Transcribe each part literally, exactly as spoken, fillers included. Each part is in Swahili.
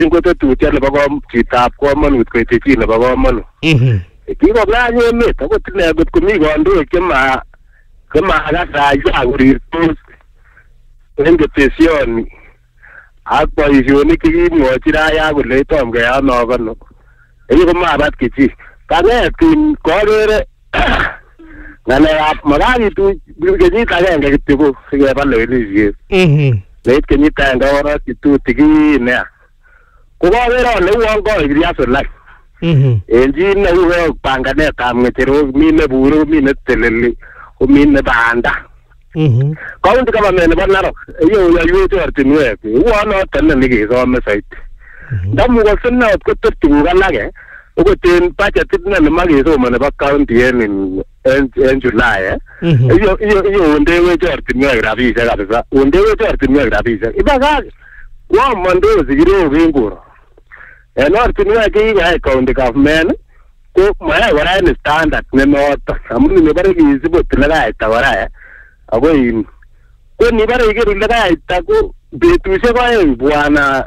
Ingoto tutya nebo chitab komonut koite chi nebo komonut. Mhm. Kikobla emet akot ine kot komi kandoik chema kemakas raia korirtos en ketesioni ak boisionik chekimwochi raia kole tom keyai nokono. Eyi komabat kichi. Kang'et kin kokere ng'alekab makakitu kenyit agenge kityo ko sikeba lewenisiet. Mhm. Leit kenyit agenge orot kitutigin nea. Kokokere ale uon koik riasolai. Mhm. En chi neu panganetab ng'echerok, mi nebure, mi neteleli, komi nebanda. Mhm. County government nebo Narok yoyoywech ortinwek uon noton nekesome saiti. Ndamukokse not kotet tuguk alake okot en budgetit nemach kesomoni nebo county en en July. Iyo ondewech ortinwek rabisiek kabisa. Ondewech ortinwek rabisiek. Ibakach wamondosi kirok en koro. En ortinwek chekikoyai county government ko mayai kora en standard nenoton. Amun nibore kisib ot lekaita kora ako in ko nibore iker ile kaita ko betusiek oeng bwana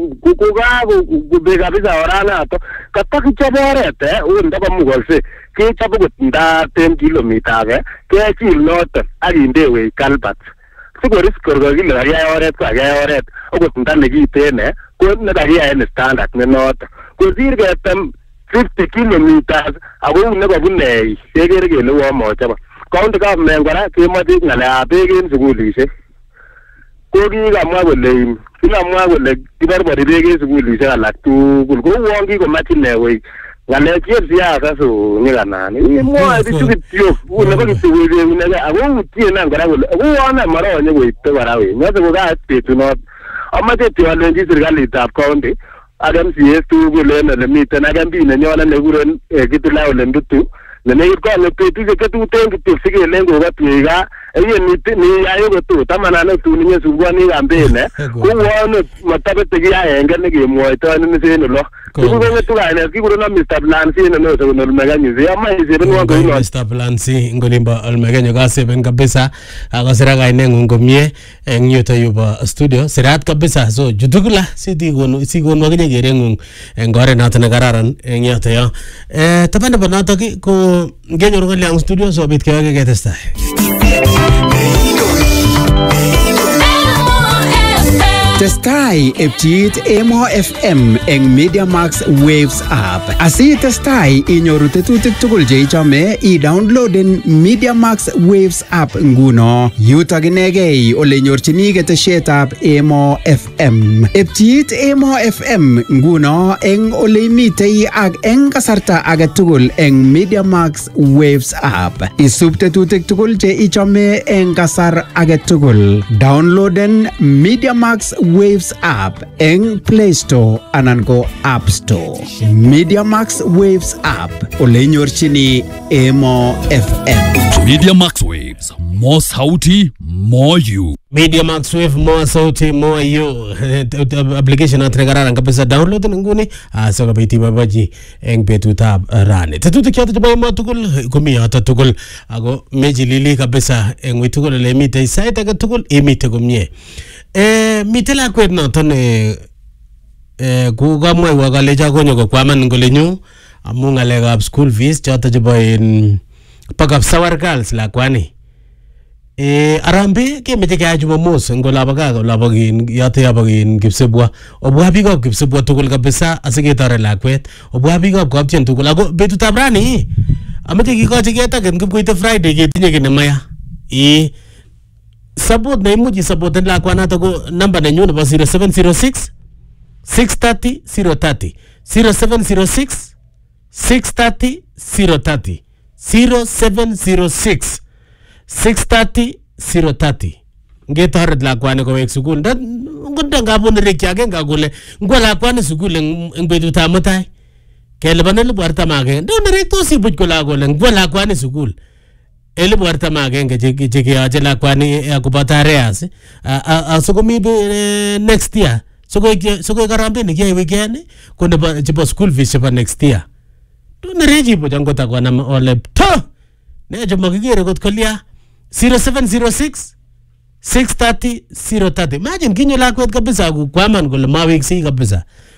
kokakobek kabisa oranato katakichob oret ot ndapamukokse kechob okot nda ten kilomita age kechil noton ak kindewech kalbat sikoris kor kokile kakiyai oret ko kakiyai oret okot nda nekiten ko nekakiyai en standard nenoton kosir ketem fifty kilometers ako nekabune kekere kele uon mochobo. County government kora kemoche ng'alekab beek en sukulisiek. Ko kikamwa kole kikamwa kole kiborbori beek en sukulisiek alak tugul. Ko uon kikomach ine wei ng'alek chep siasa so nyikanan. Imwoe bichu kityo nebo kityo ako utien kora kole uon moronye koite kora wei. Nyose kokait betunot. Amache tyolenji serikalitab county ak M C S tugul en olemiten ak M P nenyonet nekikuren Kitila Ole Ndutu nenekit kong'et betusiek chetuten kityo sikelen kokotwech gaa niyai okot ot taman tun inyesumbuani campaign kouon matobete kiy agenge nekemwoitoen en olo. Kikong'etu kainet kikurenon Mister Blancy nenose kon Olmekenyi. Amache isebenwon kounon. Mister Blancy ngolimbo Olmekenyi kaseben kabisa akosira kaineng'ung komie eng yuto yubo studio. Sirat kabisa so jutugula sitikonu sikonu akinye kereng'ung eng oret noto nekararan eng yoto yo. Eh taban nebo noto ko ngenyoru ng'olyang studio sobit keweke ketestai. Testai epchiit Emo F M eng Media Max Waves app. Asi testai inyoru tetutik tugul che ichome i-downloaden Media Max Waves app nguno. Yutok inegei ole nyorchini ketesietab Emo F M. Epchiit Emo F M nguno eng ole imitei ak eng kasarta age tugul eng Media Max Waves app. Isub tetutik tugul che ichome eng kasar age tugul. Downloaden Media Max Waves app eng Play Store anan ko App Store. Media Max Waves app ole nyorchini Emo F M. Media Max Waves, more sauti, more you. Media Max Wave, more sauti, more you. Application at regararan kabisa download nguni so kabiti babaji eng betutab rani. Tetutik yote chebo emo tugul komi yoto tugul ako meji lili kabisa eng witugul ole mitei sait age tugul imite komie. Eh mite lakwet noton eh eh ku kamwa kalecha konyo kokwaman ngolenyu amu ngalekab school fees choto chebo in pagap Sour Girls lakwani. Eh arambe kemeche kaya Jumamos ngolabaka olabagin yote yabagin Kipsebwa obwa bikab Kipsebwa tugul kabisa asiketore lakwet obwa bikab kapchen tugul ako betutab rani ameche kikochi ketaken kipkoite Friday ketinye kene maya eh support na imuchi supporten lakwanato ko namba nenyu nebo zero seven zero six six thirty zero thirty zero seven zero six six thirty zero thirty zero seven zero six six thirty zero thirty. Ngetoret lakwani kowek sukul nda ngonda ngabun rekya agenge kole ngwa lakwani sukul eng betutab mutai kelipan elipu artam agenge ndo nerektosi buch kola kole ngwa lakwani sukul elipu artam agenge chekeyoche lakwani akobo tareas asikomi next year sokoi karambe nekiyoe weekend ko nebo chebo school fees chebo next year ndo nerechi buch angot akona ole to ne chemo kikere kot kolia zero seven zero six six thirty zero thirty. Imagine kinyo lakwet kabisa kukwaman kole maweksei kabisa